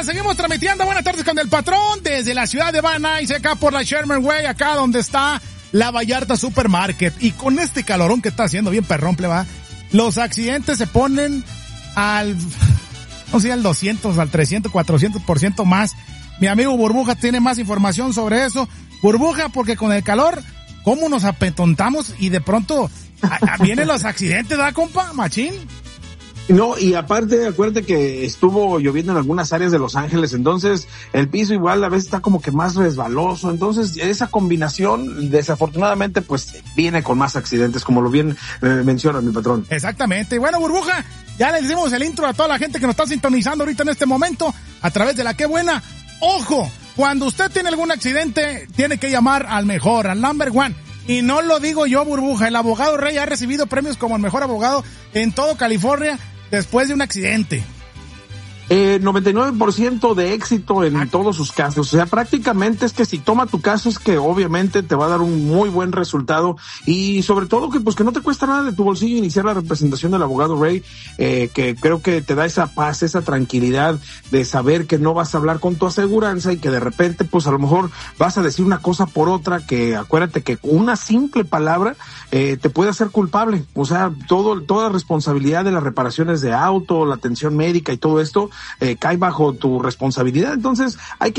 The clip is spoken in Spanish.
seguimos transmitiendo. Buenas tardes con el patrón desde la ciudad de Van Nuys, acá por la Sherman Way, acá donde está la Vallarta Supermarket. Y con este calorón que está haciendo bien perrón, pleba, los accidentes se ponen al 200, al 300, 400% más. Mi amigo Burbuja tiene más información sobre eso. Burbuja, porque con el calor, ¿cómo nos apetontamos? Y de pronto vienen los accidentes, ¿verdad, compa? Machín. No, y aparte, acuérdate que estuvo lloviendo en algunas áreas de Los Ángeles, entonces el piso igual a veces está como que más resbaloso, entonces esa combinación desafortunadamente pues viene con más accidentes, como lo bien menciona mi patrón. Exactamente. Y bueno, Burbuja, ya le decimos el intro a toda la gente que nos está sintonizando ahorita en este momento a través de la Qué Buena. ¡Ojo! Cuando usted tiene algún accidente, tiene que llamar al mejor, al number one. Y no lo digo yo, Burbuja, el abogado Rey ha recibido premios como el mejor abogado en todo California después de un accidente. 99% de éxito en todos sus casos. O sea, prácticamente es que si toma tu caso es que obviamente te va a dar un muy buen resultado y sobre todo que pues que no te cuesta nada de tu bolsillo iniciar la representación del abogado Ray, que creo que te da esa paz, esa tranquilidad de saber que no vas a hablar con tu aseguranza y que de repente pues a lo mejor vas a decir una cosa por otra, que acuérdate que una simple palabra te puede hacer culpable. O sea, toda responsabilidad de las reparaciones de auto, la atención médica y todo esto cae bajo tu responsabilidad. Entonces hay que